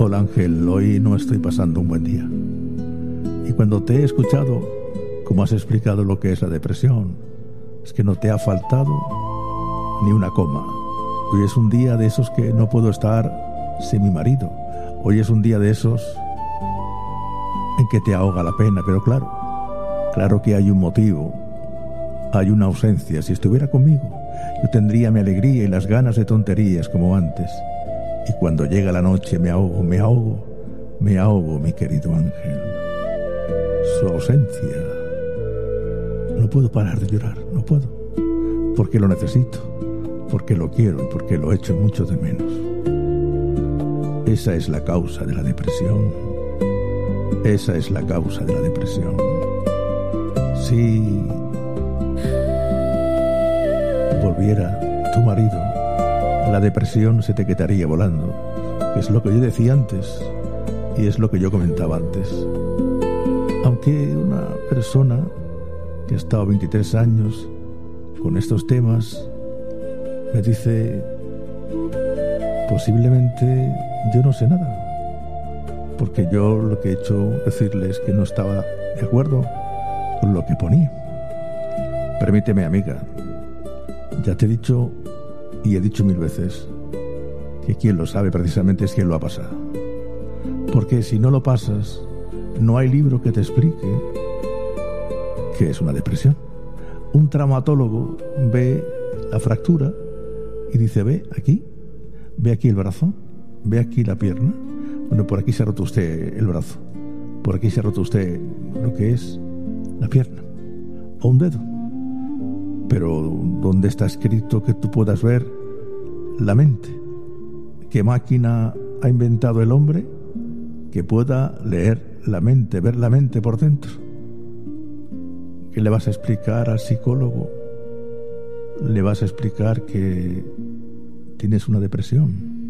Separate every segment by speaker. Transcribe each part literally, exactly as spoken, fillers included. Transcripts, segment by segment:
Speaker 1: Hola Ángel, hoy no estoy pasando un buen día. Y cuando te he escuchado, como has explicado lo que es la depresión, es que no te ha faltado ni una coma. Hoy es un día de esos que no puedo estar sin mi marido. Hoy es un día de esos en que te ahoga la pena, pero claro, claro que hay un motivo, hay una ausencia. Si estuviera conmigo, yo tendría mi alegría y las ganas de tonterías como antes. Y cuando llega la noche me ahogo, me ahogo, me ahogo, mi querido Ángel. Su ausencia. No puedo parar de llorar, no puedo. Porque lo necesito, porque lo quiero y porque lo echo mucho de menos. Esa es la causa de la depresión. Esa es la causa de la depresión. Si volviera tu marido, la depresión se te quedaría volando, que es lo que yo decía antes y es lo que yo comentaba antes. Aunque una persona que ha estado veintitrés años con estos temas me dice, posiblemente yo no sé nada, porque yo lo que he hecho decirle es que no estaba de acuerdo con lo que ponía. Permíteme, amiga, ya te he dicho y he dicho mil veces que quien lo sabe precisamente es quien lo ha pasado. Porque si no lo pasas, no hay libro que te explique qué es una depresión. Un traumatólogo ve la fractura y dice, ve aquí, ve aquí el brazo, ve aquí la pierna. Bueno, por aquí se ha roto usted el brazo, por aquí se ha roto usted lo que es la pierna o un dedo. Pero ¿dónde está escrito que tú puedas ver la mente? ¿Qué máquina ha inventado el hombre que pueda leer la mente, ver la mente por dentro? ¿Qué le vas a explicar al psicólogo? ¿Le vas a explicar que tienes una depresión?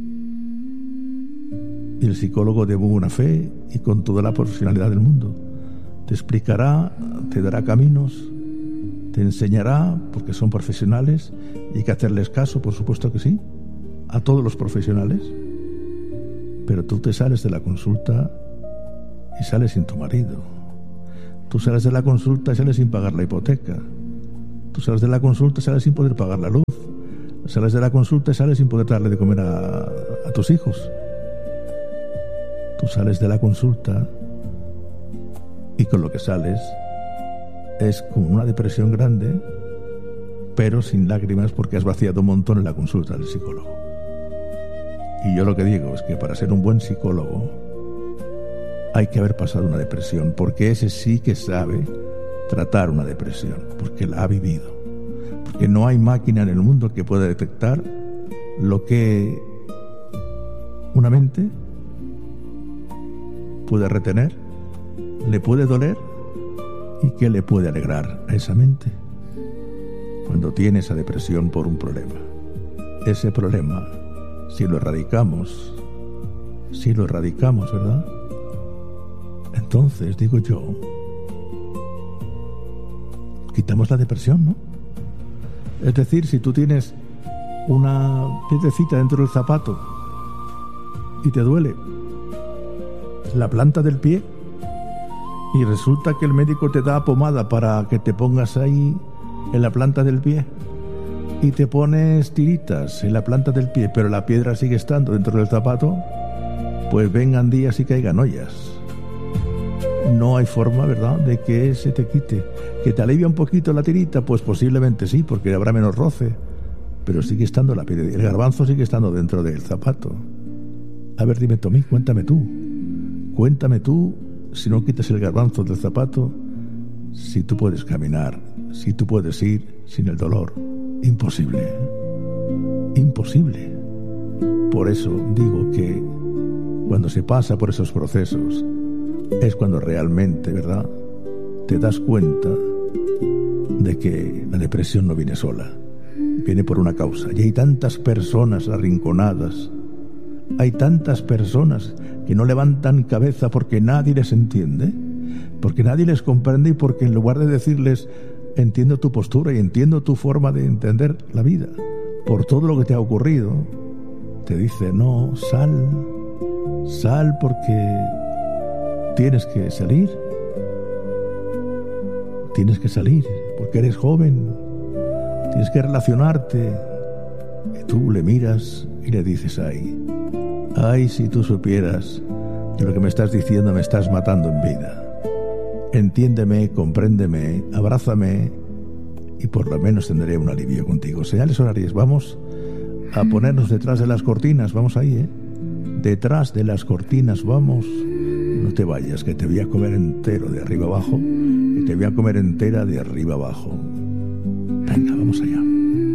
Speaker 1: Y el psicólogo de buena fe y con toda la profesionalidad del mundo te explicará, te dará caminos, te enseñará, porque son profesionales y hay que hacerles caso, por supuesto que sí, a todos los profesionales. Pero tú te sales de la consulta y sales sin tu marido. Tú sales de la consulta y sales sin pagar la hipoteca. Tú sales de la consulta y sales sin poder pagar la luz. Sales de la consulta y sales sin poder darle de comer a, a tus hijos. Tú sales de la consulta y con lo que sales es con una depresión grande, pero sin lágrimas porque has vaciado un montón en la consulta del psicólogo. Y yo lo que digo es que para ser un buen psicólogo hay que haber pasado una depresión, porque ese sí que sabe tratar una depresión, porque la ha vivido. Porque no hay máquina en el mundo que pueda detectar lo que una mente puede retener, le puede doler y que le puede alegrar a esa mente cuando tiene esa depresión por un problema. Ese problema, si lo erradicamos, si lo erradicamos, ¿verdad? Entonces, digo yo, quitamos la depresión, ¿no? Es decir, si tú tienes una piedrecita dentro del zapato y te duele la planta del pie y resulta que el médico te da pomada para que te pongas ahí en la planta del pie y te pones tiritas en la planta del pie, pero la piedra sigue estando dentro del zapato, pues vengan días y caigan ollas. No hay forma, ¿verdad?, de que se te quite. ¿Que te alivia un poquito la tirita? Pues posiblemente sí, porque habrá menos roce, pero sigue estando la piedra, el garbanzo sigue estando dentro del zapato. A ver, dime Tommy, cuéntame tú cuéntame tú si no quitas el garbanzo del zapato, si tú puedes caminar, si tú puedes ir sin el dolor. Imposible, imposible. Por eso digo que cuando se pasa por esos procesos es cuando realmente, ¿verdad?, te das cuenta de que la depresión no viene sola, viene por una causa. Y hay tantas personas arrinconadas, hay tantas personas que no levantan cabeza porque nadie les entiende, porque nadie les comprende y porque en lugar de decirles entiendo tu postura y entiendo tu forma de entender la vida, por todo lo que te ha ocurrido, te dice no, sal, sal Sal porque tienes que salir. Tienes que salir porque eres joven. Tienes que relacionarte. Y tú le miras y le dices, ay, ay, si tú supieras que lo que me estás diciendo me estás matando en vida. Entiéndeme, compréndeme, abrázame y por lo menos tendré un alivio contigo. Señales horarias, vamos a ponernos detrás de las cortinas, vamos ahí, ¿eh? Detrás de las cortinas, vamos. No te vayas, que te voy a comer entero de arriba abajo, que te voy a comer entera de arriba abajo. Venga, vamos allá.